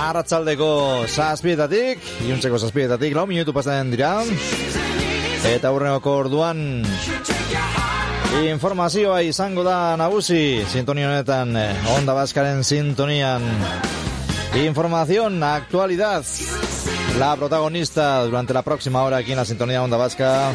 Arratsaldeko 7:00, iluntzeko 7:00, 4 minutu pasatzen dira. Eta hurrengoko orduan informazioa izango da nagusi sintonia honetan, Onda Baskaren sintonian. Información, actualidad, la protagonista durante la próxima hora aquí en la sintonía Onda Vasca.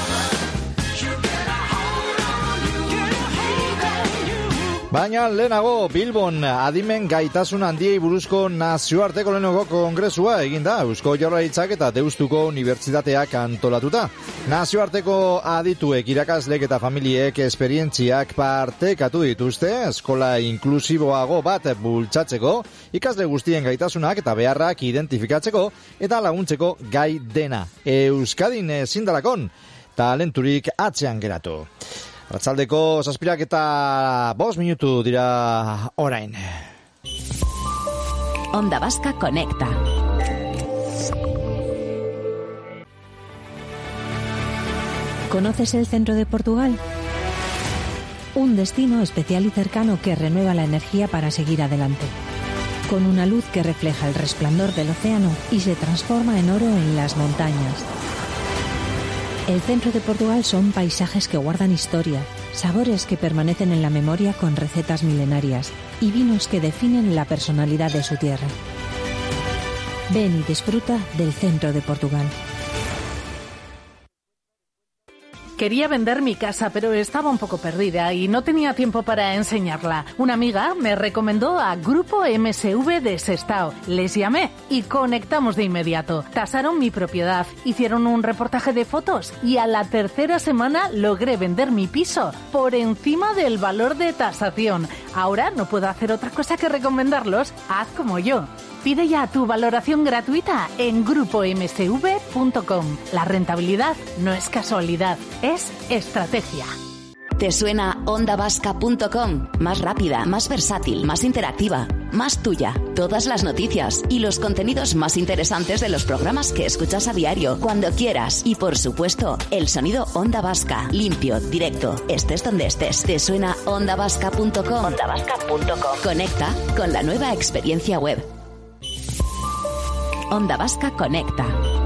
Baina lehenago Bilbon adimen gaitasun handiei buruzko nazioarteko lehenengo kongresua egin da Eusko Jaurlaritzak eta Deustuko Unibertsitateak antolatuta. Nazioarteko adituek, irakaslek eta familiek esperientziak partekatu dituzte eskola inklusiboago bat bultzatzeko, ikasle guztien gaitasunak eta beharrak identifikatzeko eta laguntzeko gai dena. Euskadin ezindalakon talenturik atzean geratu. Arratsaldeko 7:00 eta 5 minutu dira orain. Onda Vasca conecta. ¿Conoces el centro de Portugal? Un destino especial y cercano que renueva la energía para seguir adelante. Con una luz que refleja el resplandor del océano y se transforma en oro en las montañas. El centro de Portugal son paisajes que guardan historia, sabores que permanecen en la memoria con recetas milenarias y vinos que definen la personalidad de su tierra. Ven y disfruta del centro de Portugal. Quería vender mi casa, pero estaba un poco perdida y no tenía tiempo para enseñarla. Una amiga me recomendó a Grupo MSV de Sestao. Les llamé y conectamos de inmediato. Tasaron mi propiedad, hicieron un reportaje de fotos y a la tercera semana logré vender mi piso por encima del valor de tasación. Ahora no puedo hacer otra cosa que recomendarlos. Haz como yo. Pide ya tu valoración gratuita en grupomsv.com. La rentabilidad no es casualidad, es estrategia. ¿Te suena ondavasca.com? Más rápida, más versátil, más interactiva, más tuya. Todas las noticias y los contenidos más interesantes de los programas que escuchas a diario, cuando quieras. Y por supuesto, el sonido Onda Vasca, limpio, directo, estés donde estés. ¿Te suena ondavasca.com? Ondavasca.com. Conecta con la nueva experiencia web. Onda Vasca conecta.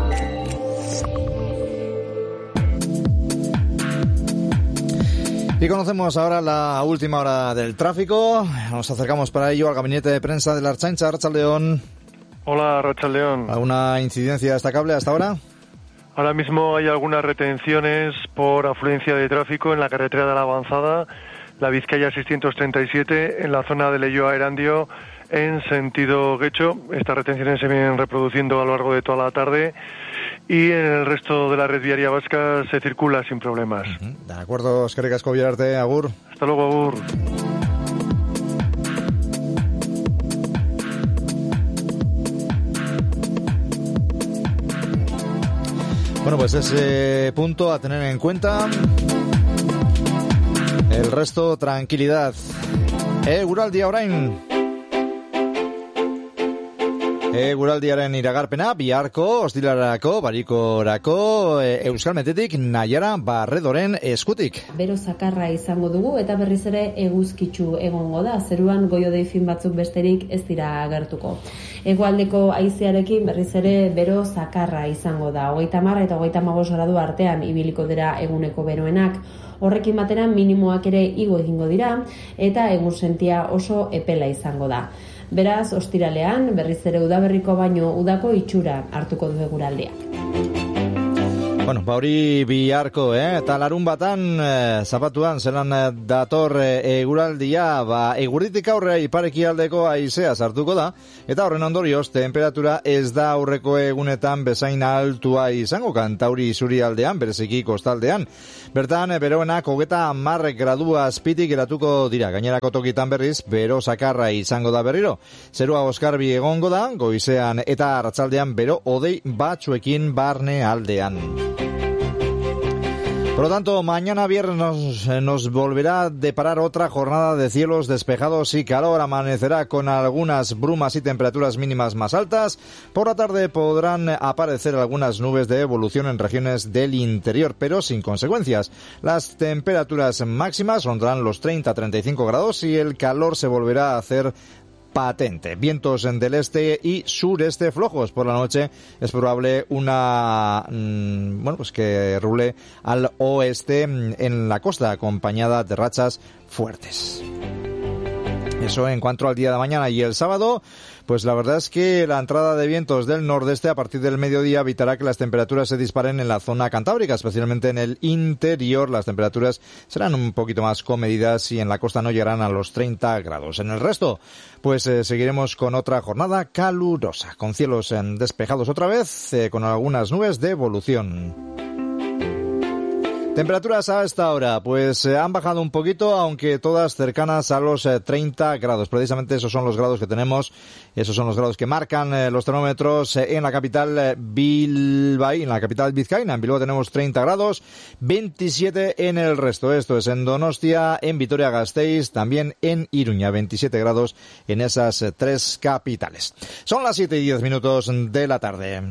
Y conocemos ahora la última hora del tráfico. Nos acercamos para ello al gabinete de prensa de la Ertzaintza. Arratsaldeon. Hola, Arratsaldeon. ¿Alguna incidencia destacable hasta ahora? Ahora mismo hay algunas retenciones por afluencia de tráfico en la carretera de la Avanzada, la Vizcaya 637, en la zona de Leioa-Erandio, en sentido Guecho. Estas retenciones se vienen reproduciendo a lo largo de toda la tarde y en el resto de la red viaria vasca se circula sin problemas. De acuerdo, eskerrik asko Vilarte, agur. Hasta luego, agur. Bueno, pues ese punto a tener en cuenta. El resto, tranquilidad. Guraldia orain. Guraldiaren iragarpena, biharko, ostilarako, barikorako, Euskalmetetik, Naiara Barredoren eskutik. Bero zakarra izango dugu eta berriz ere eguzkitsu egongo da, zeruan goio-dei fin batzuk besterik ez dira agertuko. Hegoaldeko haizearekin berriz ere bero zakarra izango da, 30 eta 35 gradu artean ibiliko dira eguneko beroenak. Horrekin batera minimoak ere igo egingo dira eta egun sentia oso epela izango da. Beraz, ostiralean, berriz ere udaberriko baino udako itxura hartuko du eguraldiak. Bueno, hori biharko, eta larun batan, zapatuan, zelan dator eguraldia, egurditik aurre iparekialdeko haizea sartuko da, eta horren ondorioz, temperatura ez da aurreko egunetan bezain altua izango, Kantauri isurialdean, bereziki kostaldean. Bertan, beroenak 30 gradu azpitik geratuko dira, gainerako tokitan berriz, bero zakarra izango da berriro. Zerua oskarbi egongo da, goizean eta arratsaldean bero hodei batzuekin barne aldean. Por lo tanto, mañana viernes nos volverá a deparar otra jornada de cielos despejados y calor. Amanecerá con algunas brumas y temperaturas mínimas más altas. Por la tarde podrán aparecer algunas nubes de evolución en regiones del interior, pero sin consecuencias. Las temperaturas máximas rondarán los 30-35 grados y el calor se volverá a hacer patente. Vientos del este y sureste flojos. Por la noche es probable que rule al oeste en la costa, acompañada de rachas fuertes. Eso en cuanto al día de mañana. Y el sábado, pues la verdad es que la entrada de vientos del nordeste a partir del mediodía evitará que las temperaturas se disparen en la zona cantábrica, especialmente en el interior. Las temperaturas serán un poquito más comedidas y en la costa no llegarán a los 30 grados. En el resto, pues seguiremos con otra jornada calurosa, con cielos despejados otra vez, con algunas nubes de evolución. Temperaturas a esta hora, pues han bajado un poquito, aunque todas cercanas a los 30 grados. Precisamente esos son los grados que tenemos, esos son los grados que marcan los termómetros en la capital Bilbao, en la capital vizcaína. En Bilbao tenemos 30 grados, 27 en el resto. Esto es en Donostia, en Vitoria-Gasteiz, también en Iruña, 27 grados en esas tres capitales. Son las 7:10 de la tarde.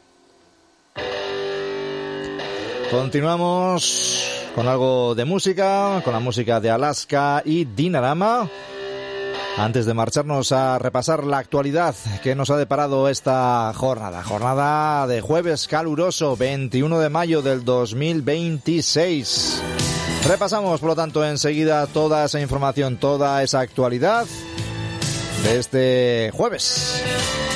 Continuamos con algo de música, con la música de Alaska y Dinarama. Antes de marcharnos a repasar la actualidad que nos ha deparado esta jornada de jueves caluroso, 21 de mayo del 2026. Repasamos, por lo tanto, enseguida toda esa información, toda esa actualidad de este jueves.